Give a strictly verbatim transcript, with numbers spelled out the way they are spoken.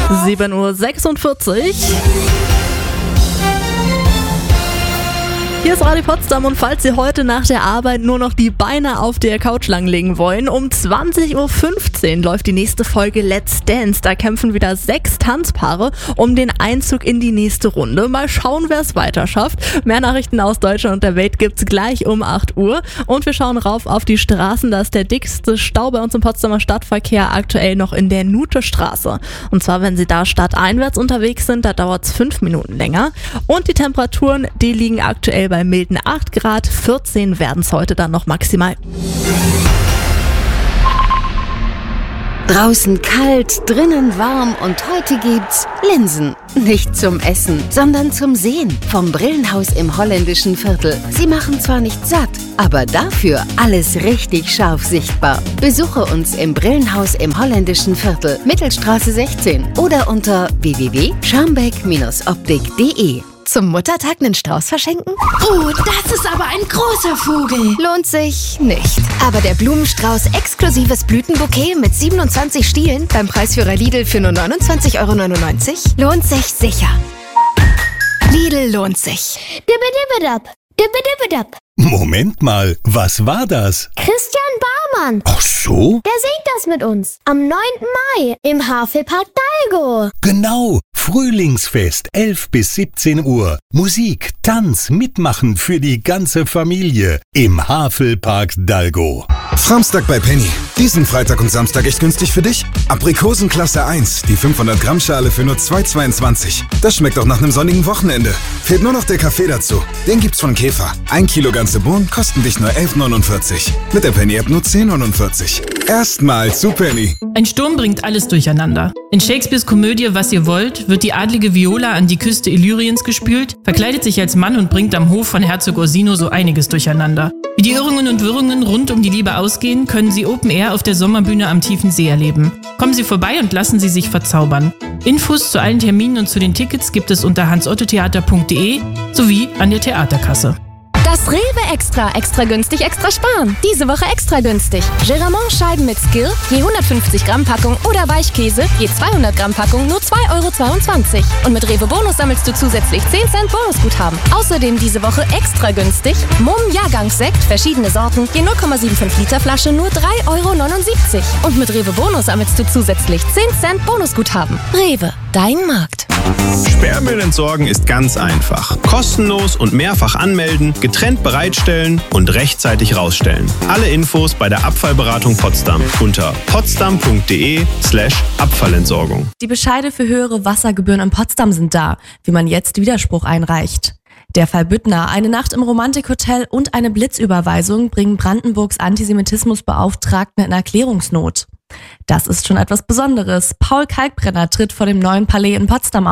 sieben Uhr sechsundvierzig. Hier ist Radio Potsdam und falls Sie heute nach der Arbeit nur noch die Beine auf der Couch langlegen wollen, um zwanzig Uhr fünfzehn läuft die nächste Folge Let's Dance. Da kämpfen wieder sechs Tanzpaare um den Einzug in die nächste Runde. Mal schauen, wer es weiter schafft. Mehr Nachrichten aus Deutschland und der Welt gibt's gleich um acht Uhr. Und wir schauen rauf auf die Straßen. Da ist der dickste Stau bei uns im Potsdamer Stadtverkehr aktuell noch in der Nutestraße. Und zwar, wenn Sie da stadteinwärts unterwegs sind, da dauert's fünf Minuten länger. Und die Temperaturen, die liegen aktuell bei milden acht Grad, vierzehn werden es heute dann noch maximal. Draußen kalt, drinnen warm und heute gibt's Linsen. Nicht zum Essen, sondern zum Sehen. Vom Brillenhaus im holländischen Viertel. Sie machen zwar nicht satt, aber dafür alles richtig scharf sichtbar. Besuche uns im Brillenhaus im holländischen Viertel, Mittelstraße sechzehn oder unter w w w punkt scharmbeck optik punkt de. Zum Muttertag einen Strauß verschenken? Oh, das ist aber ein großer Vogel. Lohnt sich nicht. Aber der Blumenstrauß exklusives Blütenbouquet mit siebenundzwanzig Stielen beim Preisführer Lidl für nur neunundzwanzig Euro neunundneunzig lohnt sich sicher. Lidl lohnt sich. Dibbedibbidab, dibbedibbidab. Moment mal, was war das? Christian Barmann. Ach so? Der singt das mit uns. Am neunten Mai im Havelpark Dalgo. Genau, Frühlingsfest, elf bis siebzehn Uhr. Musik, Tanz, Mitmachen für die ganze Familie im Havelpark Dalgo. Samstag bei Penny. Diesen Freitag und Samstag echt günstig für dich. Aprikosen Klasse eins, die fünfhundert Gramm Schale für nur zwei Euro zweiundzwanzig. Das schmeckt doch nach einem sonnigen Wochenende. Fehlt nur noch der Kaffee dazu. Den gibt's von Käfer. Ein Kilo ganze Bohnen kosten dich nur elf Euro neunundvierzig. Mit der Penny-App nur zehn Euro neunundvierzig. Erstmal zu Penny. Ein Sturm bringt alles durcheinander. In Shakespeares Komödie Was ihr wollt wird die adlige Viola an die Küste Illyriens gespült, verkleidet sich als Mann und bringt am Hof von Herzog Orsino so einiges durcheinander. Wie die Irrungen und Wirrungen rund um die Liebe ausgehen, können Sie Open Air auf der Sommerbühne am Tiefen See erleben. Kommen Sie vorbei und lassen Sie sich verzaubern. Infos zu allen Terminen und zu den Tickets gibt es unter hans otto theater punkt de sowie an der Theaterkasse. Das Rewe Extra, extra günstig, extra sparen. Diese Woche extra günstig. Geramont-Scheiben mit Skill, je hundertfünfzig Gramm Packung oder Weichkäse, je zweihundert Gramm Packung, nur zwei Euro zweiundzwanzig. Und mit Rewe Bonus sammelst du zusätzlich zehn Cent Bonusguthaben. Außerdem diese Woche extra günstig. Mumm Jahrgangssekt, verschiedene Sorten, je null Komma fünfundsiebzig Liter Flasche, nur drei Euro neunundsiebzig. Und mit Rewe Bonus sammelst du zusätzlich zehn Cent Bonusguthaben. Rewe, dein Markt. Sperrmüll entsorgen ist ganz einfach. Kostenlos und mehrfach anmelden, getrennt bereitstellen und rechtzeitig rausstellen. Alle Infos bei der Abfallberatung Potsdam unter potsdam punkt de slash Abfallentsorgung. Die Bescheide für höhere Wassergebühren in Potsdam sind da, wie man jetzt Widerspruch einreicht. Der Fall Büttner, eine Nacht im Romantikhotel und eine Blitzüberweisung bringen Brandenburgs Antisemitismusbeauftragten in Erklärungsnot. Das ist schon etwas Besonderes. Paul Kalkbrenner tritt vor dem Neuen Palais in Potsdam auf.